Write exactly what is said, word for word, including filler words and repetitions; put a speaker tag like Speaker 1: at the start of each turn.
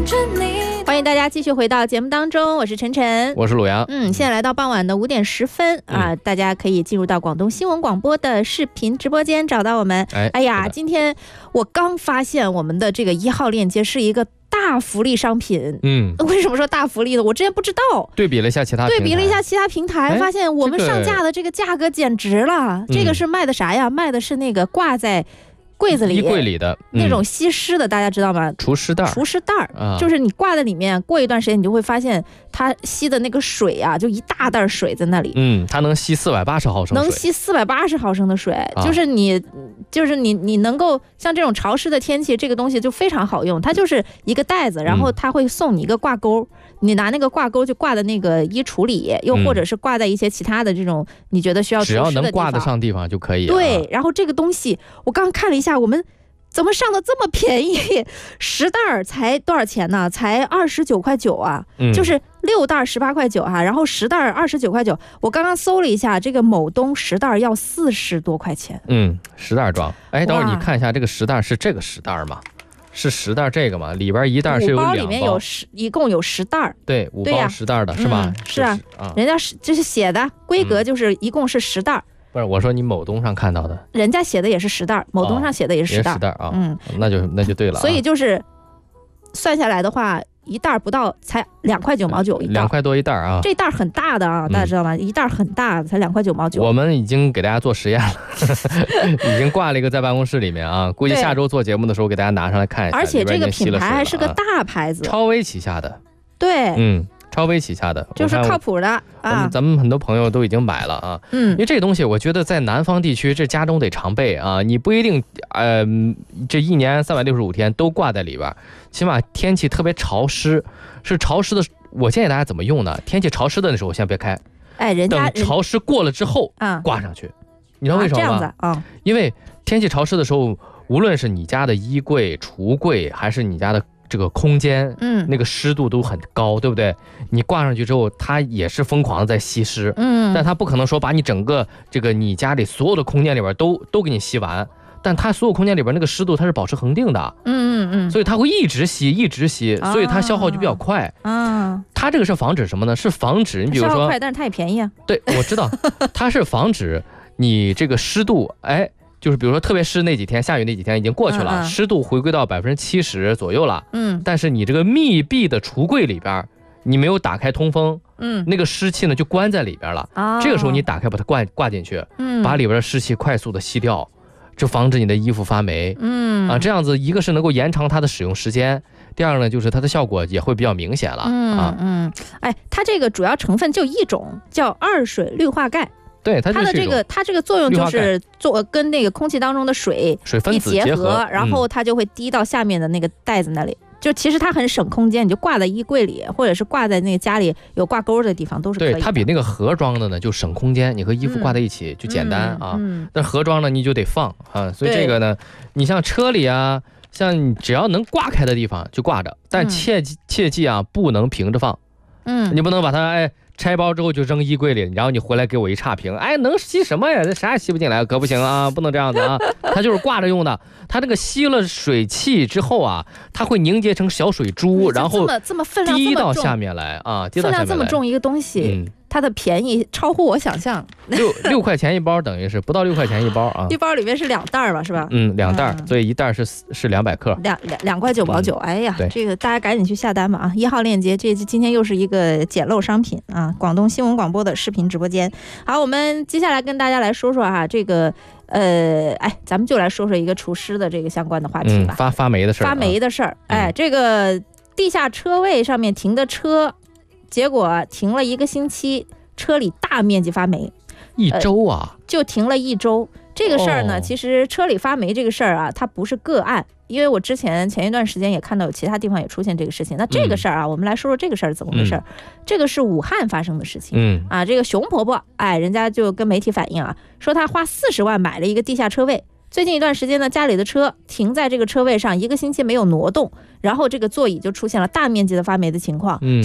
Speaker 1: 着你。
Speaker 2: 欢迎大家继续回到节目当中，我是晨晨，
Speaker 3: 我是鲁阳。
Speaker 2: 嗯，现在来到傍晚的五点十分啊、
Speaker 3: 嗯，
Speaker 2: 大家可以进入到广东新闻广播的视频直播间找到我们。
Speaker 3: 哎，
Speaker 2: 哎呀，今天我刚发现我们的这个一号链接是一个大福利商品。
Speaker 3: 嗯，
Speaker 2: 为什么说大福利呢？我之前不知道。
Speaker 3: 对比了一下其他
Speaker 2: 对比了一下其他平台，发现我们上架的这个价格简直了。这个是卖的啥呀？卖的是那个挂在柜子里、
Speaker 3: 衣柜里的、
Speaker 2: 嗯、那种吸湿的，大家知道吗？
Speaker 3: 除湿袋，
Speaker 2: 除湿袋、
Speaker 3: 啊，
Speaker 2: 就是你挂在里面，过一段时间你就会发现它吸的那个水啊，就一大袋水在那里。
Speaker 3: 嗯，它能吸四百八十毫升水，
Speaker 2: 能吸四百八十毫升的水、
Speaker 3: 啊，
Speaker 2: 就是你，就是你，你能够像这种潮湿的天气，这个东西就非常好用。它就是一个袋子，然后它会送你一个挂钩，嗯、你拿那个挂钩就挂在那个衣橱里，又或者是挂在一些其他的这种你觉得需要除湿的地方，
Speaker 3: 只要能挂得上地方就可以、啊。
Speaker 2: 对，然后这个东西我刚看了一下，我们怎么上的这么便宜？十袋才多少钱呢？才二十九块九啊、嗯！就是六袋十八块九哈，然后十袋二十九块九。我刚刚搜了一下，这个某东十袋要四十多块钱。
Speaker 3: 嗯，十袋装。哎，等会儿你看一下这个十袋是这个十袋吗？是十袋这个吗？里边一袋是有两包，
Speaker 2: 五包里面有十，一共有十袋。
Speaker 3: 对，五包十袋的、啊、是吧、
Speaker 2: 嗯？是啊，啊人家是就是写的规格就是一共是十袋。嗯，
Speaker 3: 不是，我说你某东上看到的，
Speaker 2: 人家写的也是十袋，某东上写的也是十袋、哦、
Speaker 3: 十袋啊，
Speaker 2: 嗯，
Speaker 3: 那就那就对了、啊。
Speaker 2: 所以就是算下来的话，一袋不到才两块九毛九一袋，
Speaker 3: 两块多一袋啊。
Speaker 2: 这袋很大的啊，大家知道吗？嗯、一袋很大，才两块九毛九。
Speaker 3: 我们已经给大家做实验了，已经挂了一个在办公室里面啊，估计下周做节目的时候给大家拿上来看一下。
Speaker 2: 而且这个品牌还是个大牌子，
Speaker 3: 超威旗下的。
Speaker 2: 对，
Speaker 3: 嗯。超威旗下的
Speaker 2: 就是靠谱的
Speaker 3: 啊，咱们很多朋友都已经买了啊，嗯，因为这个东西我觉得在南方地区这家中得常备啊，你不一定呃这一年三百六十五天都挂在里边，起码天气特别潮湿，是潮湿的，我建议大家怎么用呢？天气潮湿的时候先别开，
Speaker 2: 哎，人家
Speaker 3: 等潮湿过了之后啊挂上去，你知道为什么吗？
Speaker 2: 啊、这样子啊，
Speaker 3: 因为天气潮湿的时候，无论是你家的衣柜、橱柜，还是你家的这个空间，嗯，那个湿度都很高，对不对？你挂上去之后，它也是疯狂的在吸湿，嗯，但它不可能说把你整个这个你家里所有的空间里边都都给你吸完，但它所有空间里边那个湿度它是保持恒定的，嗯嗯嗯，所以它会一直吸，一直吸，所以它消耗就比较快，啊，它这个是防止什么呢？是防止你比如说
Speaker 2: 消耗快，但是它也便宜啊，
Speaker 3: 对，我知道，它是防止你这个湿度，哎。就是比如说特别湿那几天，下雨那几天已经过去了，嗯嗯、湿度回归到百分之七十左右了。嗯，但是你这个密闭的橱柜里边，你没有打开通风，嗯，那个湿气呢就关在里边了。啊、哦，这个时候你打开把它挂挂进去，嗯，把里边的湿气快速的吸掉，就防止你的衣服发霉。嗯，啊，这样子一个是能够延长它的使用时间，第二呢就是它的效果也会比较明显了。嗯啊
Speaker 2: 嗯，哎，它这个主要成分就一种，叫二水氯化钙。
Speaker 3: 对，它,
Speaker 2: 它的这个它这个作用就是做跟那个空气当中的水
Speaker 3: 水分子
Speaker 2: 结合，
Speaker 3: 结合
Speaker 2: 然后它就会滴到下面的那个袋子那里。嗯、就其实它很省空间，你就挂在衣柜里，或者是挂在那个家里有挂钩的地方都是可以的。
Speaker 3: 对，它比那个盒装的呢就省空间，你和衣服挂在一起、嗯、就简单、嗯、啊。嗯、但盒装呢你就得放啊，所以这个呢，你像车里啊，像你只要能挂开的地方就挂着，但切记、嗯、切记啊，不能平着放。嗯，你不能把它哎。拆包之后就扔衣柜里，然后你回来给我一差评，哎，能吸什么呀？这啥也吸不进来，可不行啊，不能这样子啊！它就是挂着用的，它这个吸了水汽之后啊，它会凝结成小水珠，然后滴到下面来啊，滴到下面来。分
Speaker 2: 量这么重一个东西。嗯，它的便宜超乎我想象，
Speaker 3: 六六块钱一包，等于是不到六块钱一包啊。
Speaker 2: 一包里面是两袋吧，是吧？
Speaker 3: 嗯，两袋，嗯、所以一袋是是两百克，
Speaker 2: 两两两块九毛九。哎呀，这个大家赶紧去下单吧啊！一号链接，这今天又是一个捡漏商品啊！广东新闻广播的视频直播间。好，我们接下来跟大家来说说哈、啊，这个呃，哎，咱们就来说说一个除湿的这个相关的话题吧。
Speaker 3: 嗯、发发霉的事儿、啊，
Speaker 2: 发霉的事儿。哎，这个地下车位上面停的车。结果停了一个星期，车里大面积发霉，
Speaker 3: 一周啊、呃，
Speaker 2: 就停了一周。这个事儿呢、哦，其实车里发霉这个事儿啊，它不是个案，因为我之前前一段时间也看到有其他地方也出现这个事情。那这个事儿啊、嗯，我们来说说这个事儿怎么回事、嗯。这个是武汉发生的事情，嗯啊，这个熊婆婆，哎，人家就跟媒体反映啊，说她花四十万买了一个地下车位。最近一段时间呢，家里的车停在这个车位上一个星期没有挪动，然后这个座椅就出现了大面积的发霉的情况。嗯。